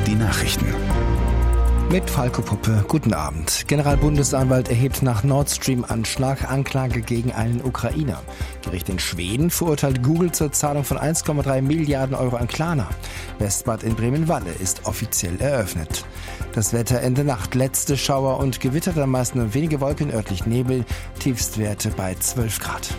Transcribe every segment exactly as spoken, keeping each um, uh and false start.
die Nachrichten. Mit Falco Puppe, guten Abend. Generalbundesanwalt erhebt nach Nord Stream-Anschlag Anklage gegen einen Ukrainer. Gericht in Schweden verurteilt Google zur Zahlung von eins Komma drei Milliarden Euro an Klarna. Westbad in Bremen-Walle ist offiziell eröffnet. Das Wetter Ende Nacht, letzte Schauer und Gewitter, am meisten nur wenige Wolken, örtlich Nebel, Tiefstwerte bei zwölf Grad.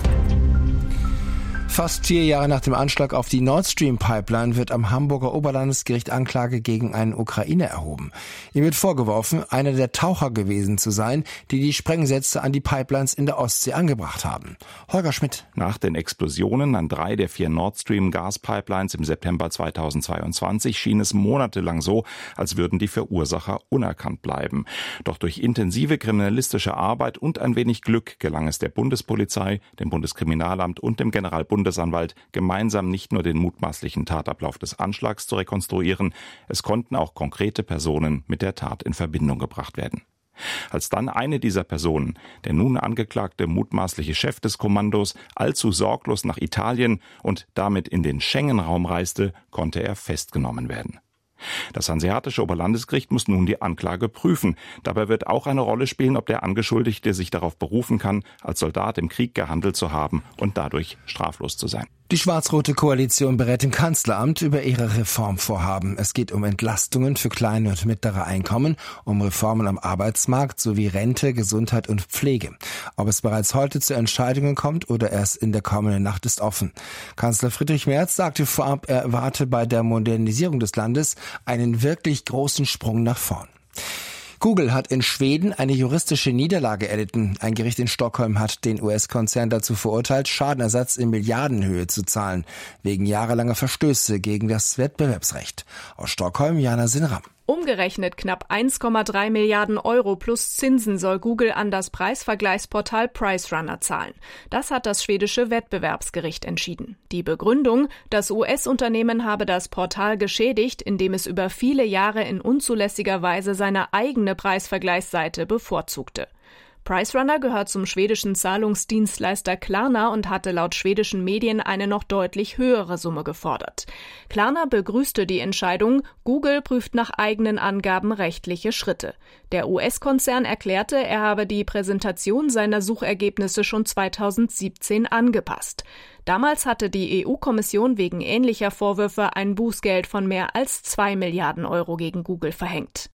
Fast vier Jahre nach dem Anschlag auf die Nord Stream Pipeline wird am Hamburger Oberlandesgericht Anklage gegen einen Ukrainer erhoben. Ihm wird vorgeworfen, einer der Taucher gewesen zu sein, die die Sprengsätze an die Pipelines in der Ostsee angebracht haben. Holger Schmidt. Nach den Explosionen an drei der vier Nord Stream Gaspipelines im September zweitausendzweiundzwanzig schien es monatelang so, als würden die Verursacher unerkannt bleiben. Doch durch intensive kriminalistische Arbeit und ein wenig Glück gelang es der Bundespolizei, dem Bundeskriminalamt und dem Generalbundesanwalt Bundesanwalt gemeinsam nicht nur den mutmaßlichen Tatablauf des Anschlags zu rekonstruieren, es konnten auch konkrete Personen mit der Tat in Verbindung gebracht werden. Als dann eine dieser Personen, der nun angeklagte mutmaßliche Chef des Kommandos, allzu sorglos nach Italien und damit in den Schengen-Raum reiste, konnte er festgenommen werden. Das Hanseatische Oberlandesgericht muss nun die Anklage prüfen. Dabei wird auch eine Rolle spielen, ob der Angeschuldigte sich darauf berufen kann, als Soldat im Krieg gehandelt zu haben und dadurch straflos zu sein. Die schwarz-rote Koalition berät im Kanzleramt über ihre Reformvorhaben. Es geht um Entlastungen für kleine und mittlere Einkommen, um Reformen am Arbeitsmarkt sowie Rente, Gesundheit und Pflege. Ob es bereits heute zu Entscheidungen kommt oder erst in der kommenden Nacht, ist offen. Kanzler Friedrich Merz sagte vorab, er erwarte bei der Modernisierung des Landes einen wirklich großen Sprung nach vorn. Google hat in Schweden eine juristische Niederlage erlitten. Ein Gericht in Stockholm hat den U S-Konzern dazu verurteilt, Schadenersatz in Milliardenhöhe zu zahlen, wegen jahrelanger Verstöße gegen das Wettbewerbsrecht. Aus Stockholm, Jana Sinram. Umgerechnet knapp eins Komma drei Milliarden Euro plus Zinsen soll Google an das Preisvergleichsportal PriceRunner zahlen. Das hat das schwedische Wettbewerbsgericht entschieden. Die Begründung: Das U S-Unternehmen habe das Portal geschädigt, indem es über viele Jahre in unzulässiger Weise seine eigene Preisvergleichsseite bevorzugte. PriceRunner gehört zum schwedischen Zahlungsdienstleister Klarna und hatte laut schwedischen Medien eine noch deutlich höhere Summe gefordert. Klarna begrüßte die Entscheidung, Google prüft nach eigenen Angaben rechtliche Schritte. Der U S-Konzern erklärte, er habe die Präsentation seiner Suchergebnisse schon zweitausendsiebzehn angepasst. Damals hatte die E U-Kommission wegen ähnlicher Vorwürfe ein Bußgeld von mehr als zwei Milliarden Euro gegen Google verhängt.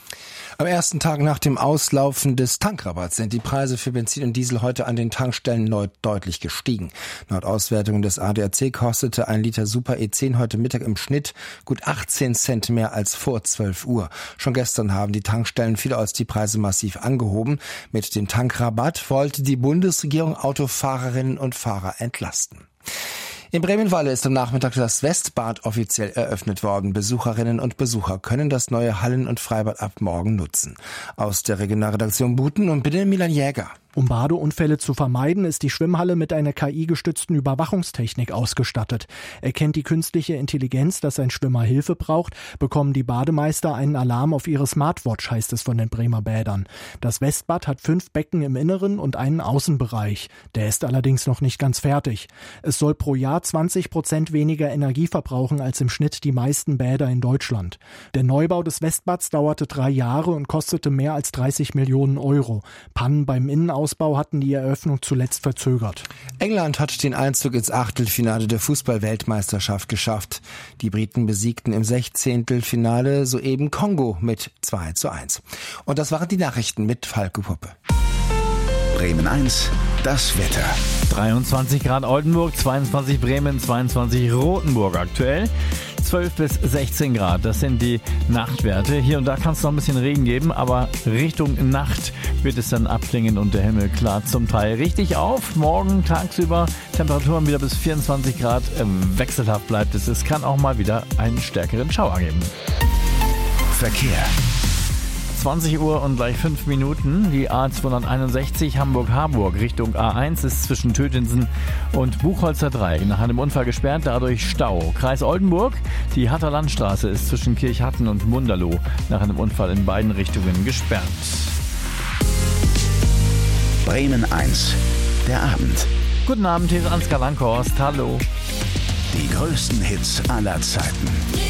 Am ersten Tag nach dem Auslaufen des Tankrabatts sind die Preise für Benzin und Diesel heute an den Tankstellen neu deutlich gestiegen. Laut Auswertungen des A D A C kostete ein Liter Super E zehn heute Mittag im Schnitt gut achtzehn Cent mehr als vor zwölf Uhr. Schon gestern haben die Tankstellen vielerorts die Preise massiv angehoben. Mit dem Tankrabatt wollte die Bundesregierung Autofahrerinnen und Fahrer entlasten. In Bremen-Walle ist am Nachmittag das Westbad offiziell eröffnet worden. Besucherinnen und Besucher können das neue Hallen- und Freibad ab morgen nutzen. Aus der Regionalredaktion Buten und bitte Milan Jäger. Um Badeunfälle zu vermeiden, ist die Schwimmhalle mit einer K I-gestützten Überwachungstechnik ausgestattet. Erkennt die künstliche Intelligenz, dass ein Schwimmer Hilfe braucht, bekommen die Bademeister einen Alarm auf ihre Smartwatch, heißt es von den Bremer Bädern. Das Westbad hat fünf Becken im Inneren und einen Außenbereich. Der ist allerdings noch nicht ganz fertig. Es soll pro Jahr zwanzig Prozent weniger Energie verbrauchen als im Schnitt die meisten Bäder in Deutschland. Der Neubau des Westbads dauerte drei Jahre und kostete mehr als dreißig Millionen Euro. Pannen beim Innenausbau Ausbau hatten die Eröffnung zuletzt verzögert. England hat den Einzug ins Achtelfinale der Fußball-Weltmeisterschaft geschafft. Die Briten besiegten im Sechzehntelfinale soeben Kongo mit zwei zu eins. Und das waren die Nachrichten mit Falco Puppe. Bremen eins, das Wetter. dreiundzwanzig Grad Oldenburg, zweiundzwanzig Bremen, zweiundzwanzig Rothenburg aktuell. zwölf bis sechzehn Grad, das sind die Nachtwerte. Hier und da kann es noch ein bisschen Regen geben, aber Richtung Nacht wird es dann abklingen und der Himmel klar zum Teil richtig auf. Morgen tagsüber Temperaturen wieder bis vierundzwanzig Grad, ähm, wechselhaft bleibt es. Es kann auch mal wieder einen stärkeren Schauer geben. Verkehr. zwanzig Uhr und gleich fünf Minuten. Die A zweihunderteinundsechzig Hamburg-Harburg Richtung A eins ist zwischen Tötensen und Buchholzer Dreieck nach einem Unfall gesperrt, dadurch Stau. Kreis Oldenburg, die Hatter Landstraße ist zwischen Kirchhatten und Munderloh nach einem Unfall in beiden Richtungen gesperrt. Bremen eins, der Abend. Guten Abend, hier ist Ansgar Langhorst. Hallo. Die größten Hits aller Zeiten.